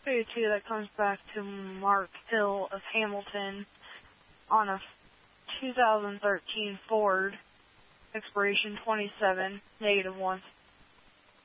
32 that comes back to Mark Hill of Hamilton on a 2013 Ford, expiration 27, -1.